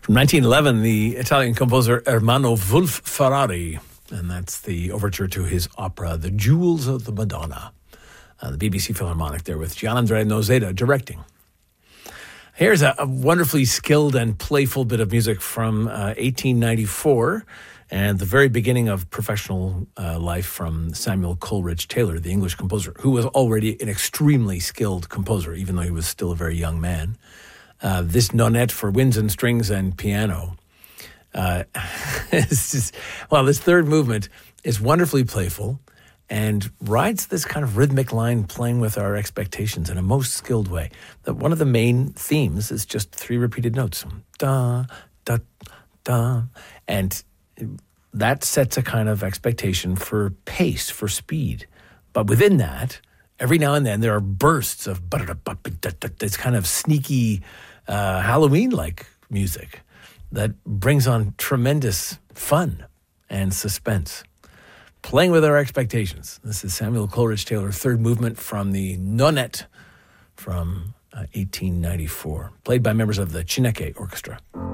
From 1911, the Italian composer Ermanno Wolf Ferrari, and that's the overture to his opera, The Jewels of the Madonna. The BBC Philharmonic there with Gianandrea Noseda directing. Here's a wonderfully skilled and playful bit of music from 1894 and the very beginning of professional life from Samuel Coleridge Taylor, the English composer, who was already an extremely skilled composer, even though he was still a very young man. This nonette for winds and strings and piano. This third movement is wonderfully playful and rides this kind of rhythmic line playing with our expectations in a most skilled way. One of the main themes is just 3 repeated notes. Da, da, da. And that sets a kind of expectation for pace, for speed. But within that, every now and then there are bursts of this kind of sneaky Halloween-like music that brings on tremendous fun and suspense. Playing with our expectations. This is Samuel Coleridge Taylor, third movement from the Nonette from 1894, played by members of the Chineke Orchestra.